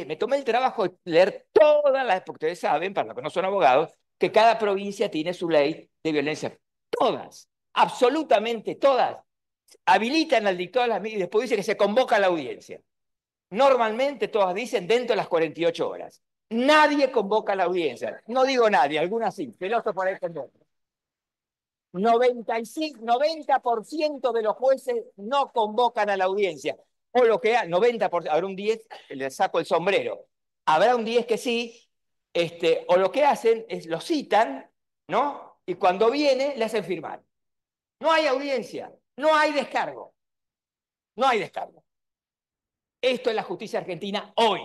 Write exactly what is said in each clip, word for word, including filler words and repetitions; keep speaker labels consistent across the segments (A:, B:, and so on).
A: leí, me tomé el trabajo de leer todas las, porque ustedes saben, para los que no son abogados, que cada provincia tiene su ley de violencia. Todas, absolutamente todas, habilitan al dictado de las medidas y después dice que se convoca a la audiencia. Normalmente todas dicen dentro de las cuarenta y ocho horas. Nadie convoca a la audiencia. No digo nadie, algunas sí. Filósofo por ahí convoca. noventa y cinco, noventa por ciento de los jueces no convocan a la audiencia. O lo que hay, noventa por ciento, habrá un diez, le saco el sombrero. Habrá un diez que sí, este, o lo que hacen es lo citan, ¿no? Y cuando viene, le hacen firmar. No hay audiencia, no hay descargo. No hay descargo. Esto es la justicia argentina hoy.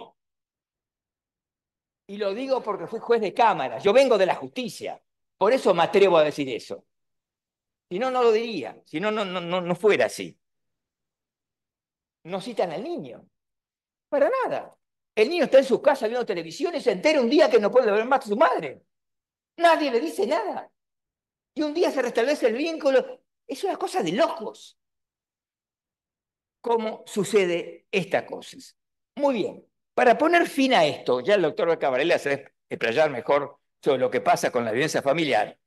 A: Y lo digo porque fui juez de cámara. Yo vengo de la justicia. Por eso me atrevo a decir eso. Si no, no lo diría. Si no, no, no, no fuera así. No citan al niño. Para nada. El niño está en su casa viendo televisión y se entera un día que no puede ver más a su madre. Nadie le dice nada. Y un día se restablece el vínculo. Es una cosa de locos. ¿Cómo sucede estas cosas? Muy bien. Para poner fin a esto, ya el doctor Cabarella se debe explayar mejor sobre lo que pasa con la violencia familiar.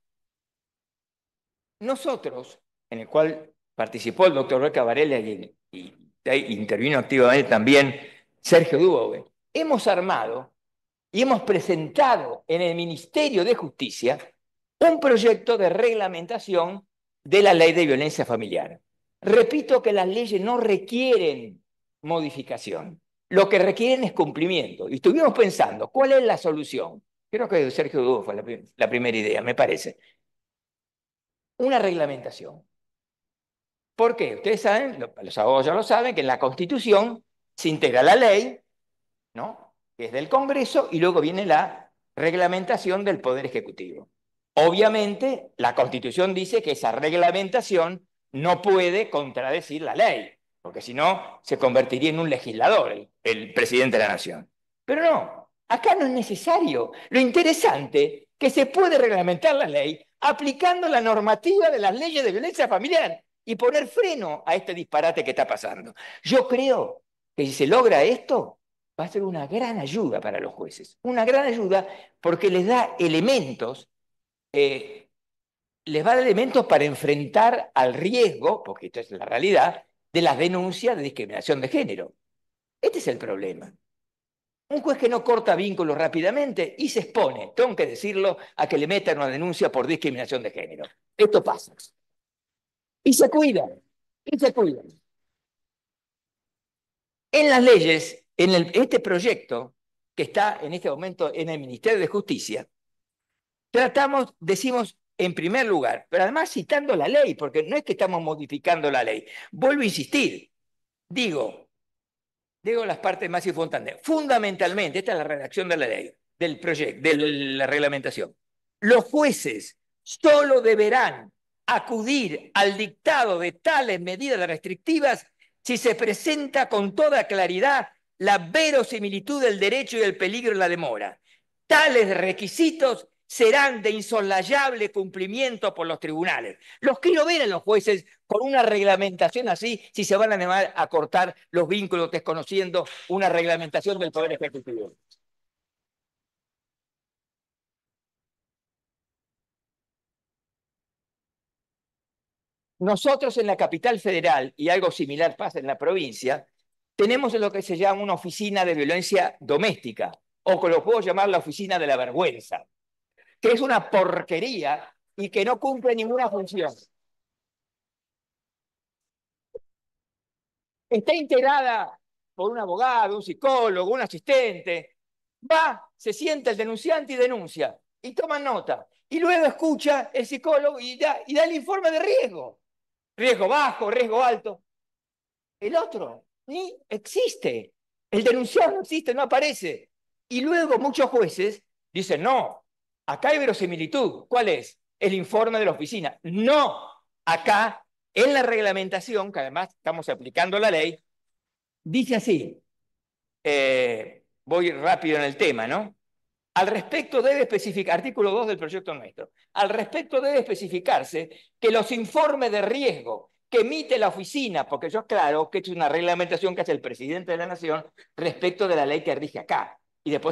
A: Nosotros, en el cual participó el doctor Cabarella y, y, y intervino activamente también Sergio Dubove, hemos armado y hemos presentado en el Ministerio de Justicia un proyecto de reglamentación de la ley de violencia familiar. Repito que las leyes no requieren modificación, lo que requieren es cumplimiento. Y estuvimos pensando, ¿cuál es la solución? Creo que Sergio Dubove fue la, la primera idea, me parece. Una reglamentación. ¿Por qué? Ustedes saben, los abogados ya lo saben, que en la Constitución se integra la ley, ¿no? Que es del Congreso, y luego viene la reglamentación del Poder Ejecutivo. Obviamente, la Constitución dice que esa reglamentación no puede contradecir la ley, porque si no, se convertiría en un legislador el, el presidente de la Nación. Pero no, acá no es necesario. Lo interesante es que se puede reglamentar la ley aplicando la normativa de las leyes de violencia familiar y poner freno a este disparate que está pasando. Yo creo que si se logra esto, va a ser una gran ayuda para los jueces. Una gran ayuda porque les da elementos, eh, les va a dar elementos para enfrentar al riesgo, porque esto es la realidad, de las denuncias de discriminación de género. Este es el problema. Un juez que no corta vínculos rápidamente y se expone, tengo que decirlo, a que le metan una denuncia por discriminación de género. Esto pasa. Y se cuidan, y se cuidan. En las leyes, en el, este proyecto que está en este momento en el Ministerio de Justicia, tratamos, decimos en primer lugar, pero además citando la ley, porque no es que estamos modificando la ley. Vuelvo a insistir, digo, digo las partes más importantes. Fundamentalmente, esta es la redacción de la ley, del proyecto, de la reglamentación. Los jueces solo deberán acudir al dictado de tales medidas restrictivas si se presenta con toda claridad la verosimilitud del derecho y el peligro de la demora. Tales requisitos serán de insoslayable cumplimiento por los tribunales. Los quiero ver a los jueces con una reglamentación así, si se van a animar a cortar los vínculos desconociendo una reglamentación del Poder Ejecutivo. Nosotros en la capital federal, y algo similar pasa en la provincia, tenemos lo que se llama una oficina de violencia doméstica, o que lo puedo llamar la oficina de la vergüenza, que es una porquería y que no cumple ninguna función. Está integrada por un abogado, un psicólogo, un asistente. Va, se sienta el denunciante y denuncia, y toma nota. Y luego escucha el psicólogo y da, y da el informe de riesgo. Riesgo bajo, riesgo alto. El otro ni existe. El denunciado no existe, no aparece. Y luego muchos jueces dicen, no, acá hay verosimilitud. ¿Cuál es? El informe de la oficina. No, acá en la reglamentación, que además estamos aplicando la ley, dice así, eh, voy rápido en el tema, ¿no? Al respecto debe especificar, artículo dos del proyecto nuestro, al respecto debe especificarse que los informes de riesgo que emite la oficina, porque yo aclaro que es una reglamentación que hace el presidente de la Nación respecto de la ley que rige acá. Y después